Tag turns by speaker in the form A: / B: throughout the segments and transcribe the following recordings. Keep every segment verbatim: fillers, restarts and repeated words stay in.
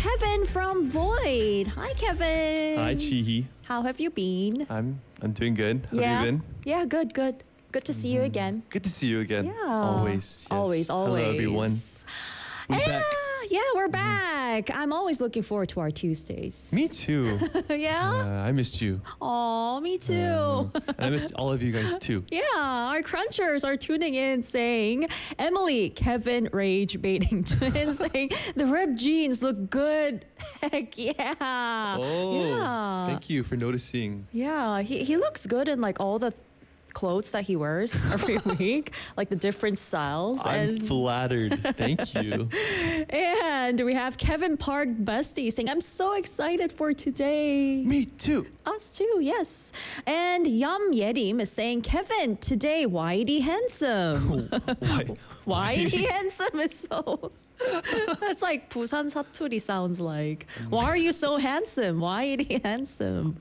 A: Kevin from Void. Hi, Kevin.
B: Hi, Chihi.
A: How have you been?
B: I'm I'm doing good. How
A: yeah.
B: have you been?
A: Yeah, good, good. Good to see you again.
B: Good to see you again.
A: Yeah.
B: Always. Yes.
A: Always, always.
B: Hello, everyone. We're
A: yeah,
B: back.
A: yeah, we're back. I'm always looking forward to our Tuesdays.
B: Me too.
A: yeah?
B: Uh, I missed you.
A: Oh, me too.
B: Um, and I missed all of you guys too.
A: Yeah, our crunchers are tuning in saying, Emily, Kevin, Rage, baiting twins saying, the ripped jeans look good. Heck yeah.
B: Oh,
A: yeah.
B: thank you for noticing.
A: Yeah, he, he looks good in like all the clothes that he wears every week, like the different styles.
B: I'm
A: and
B: flattered. Thank you.
A: And we have Kevin Park Bestie saying, I'm so excited for today.
B: Me too.
A: Us too, yes. And Yum Yedim is saying, Kevin, today, Whitey handsome.
B: Why?
A: Whitey handsome is so... That's like Busan Saturi sounds like. Why are you so handsome? Whitey handsome.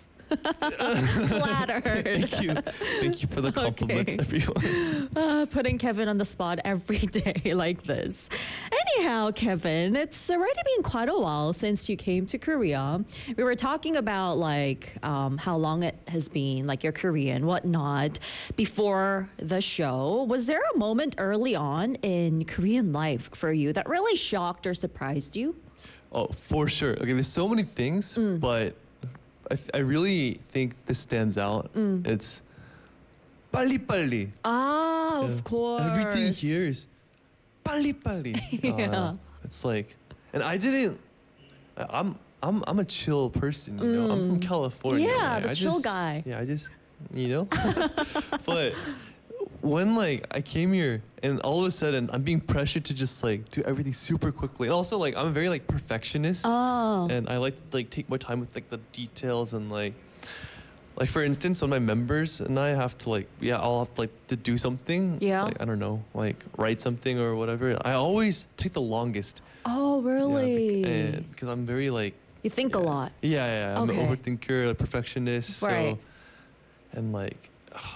A: Flattered.
B: Thank you. Thank you for the compliments,
A: Okay.
B: everyone.
A: Uh, putting Kevin on the spot every day like this. Anyhow, Kevin, it's already been quite a while since you came to Korea. We were talking about like um, how long it has been, like your career and whatnot, before the show. Was there a moment early on in Korean life for you that really shocked or surprised you?
B: Oh, for sure. Okay, there's so many things,
A: Mm.
B: but I, th- I really think this stands out.
A: Mm.
B: It's 빨리 빨리.
A: Ah, of
B: Yeah.
A: course.
B: Everything here is 빨리 빨리.
A: Yeah.
B: Uh, it's like, and I didn't. I- I'm I'm I'm a chill person, you know. I'm from California.
A: Mm. Yeah,
B: like,
A: the
B: I
A: chill
B: just-
A: guy.
B: Yeah, I just, you know. But when like I came here and all of a sudden I'm being pressured to just like do everything super quickly, and also like I'm a very like perfectionist.
A: Oh.
B: And I like to like take my time with like the details and like like for instance when my members and I have to like yeah I'll have to like to do something,
A: Yeah.
B: like I don't know, like write something or whatever, I always take the longest.
A: Oh,
B: Yeah,
A: really?
B: bec- and because I'm very like
A: You think a
B: yeah.
A: lot.
B: Yeah, yeah, I'm
A: Okay.
B: an overthinker, a perfectionist.
A: Right.
B: So and like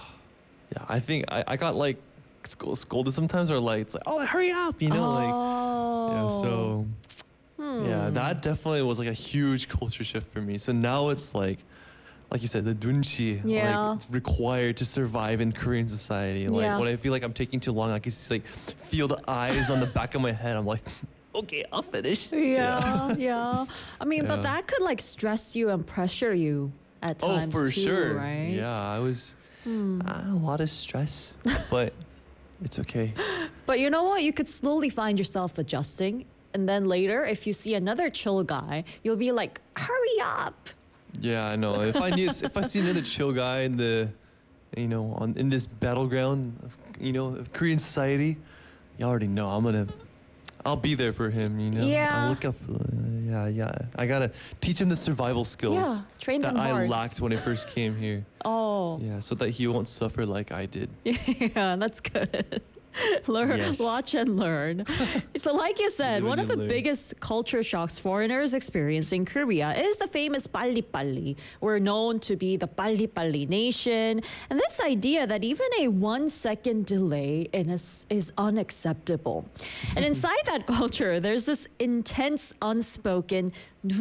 B: yeah, I think I, I got like scold, scolded sometimes, or like it's like, oh, hurry up, you know, like yeah,
A: Oh.
B: so yeah,
A: Hmm.
B: that definitely was like a huge culture shift for me. So now it's like, like you said, the dunchi,
A: Yeah.
B: like it's required to survive in Korean society. Like
A: Yeah.
B: when I feel like I'm taking too long, I can just like feel the eyes on the back of my head. I'm like, okay, I'll finish.
A: Yeah, yeah. I mean, but
B: Yeah.
A: that could like stress you and pressure you at
B: Oh,
A: times
B: for
A: too,
B: sure.
A: right?
B: Yeah, I was
A: Hmm.
B: uh, a lot of stress, but it's okay.
A: But you know what? You could slowly find yourself adjusting. And then later, if you see another chill guy, you'll be like, hurry up.
B: Yeah, I know. If I need, if I see another chill guy in the, you know, on in this battleground, of, you know, of Korean society, you already know I'm gonna, I'll be there for him. You know,
A: Yeah.
B: I'll look up. Uh, yeah, yeah. I gotta teach him the survival skills
A: Yeah, train
B: that
A: them
B: I
A: hard.
B: lacked when I first came here.
A: Oh,
B: Yeah, so that he won't suffer like I did.
A: yeah, that's good. Learn,
B: Yes.
A: watch and learn. So, like you said,
B: Live
A: one of
B: and
A: the
B: learn.
A: biggest culture shocks foreigners experience in Korea is the famous Palli Palli. We're known to be the Palli Palli nation, and this idea that even a one second delay in a s is unacceptable. And inside that culture, there's this intense, unspoken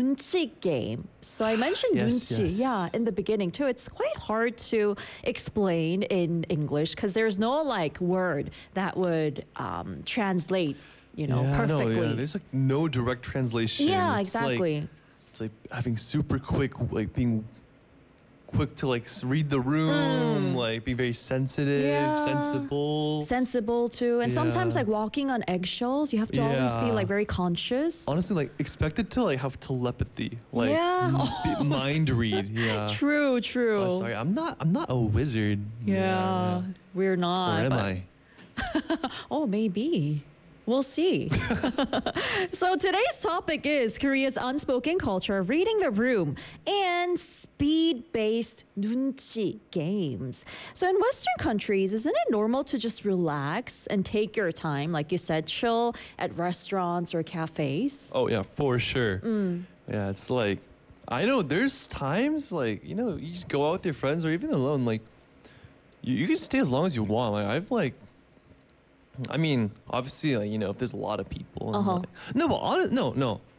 A: 눈치 game. So I mentioned
B: Yes,
A: 눈치,
B: yes.
A: yeah, in the beginning too. It's quite hard to explain in English because there's no like word that would um, translate, you know,
B: yeah,
A: perfectly.
B: No, yeah. There's like no direct translation.
A: Yeah,
B: It's like-
A: exactly.
B: It's like having super quick, like being quick to like s- read the room, like be very sensitive,
A: Hmm. Yeah.
B: sensible.
A: Sensible too, and sometimes
B: Yeah.
A: like walking on eggshells, you have to always be
B: Yeah.
A: like very conscious.
B: Honestly, like expected to like have telepathy, like
A: Yeah.
B: m- be- mind read. Yeah.
A: True, true.
B: Oh, sorry, I'm not. I'm not a wizard.
A: Yeah, we're
B: Or
A: not.
B: am
A: but-
B: I?
A: Oh, maybe. We'll see. So today's topic is Korea's unspoken culture of reading the room and speed-based 눈치 games. So in Western countries, isn't it normal to just relax and take your time, like you said, chill at restaurants or cafes?
B: Oh yeah, for sure.
A: Mm.
B: Yeah, it's like I know there's times like you know you just go out with your friends or even alone, like you, you can stay as long as you want. Like I've like I mean, obviously, like, you know, if there's a lot of people. and,
A: Uh-huh.
B: like- no, but honest, no, no.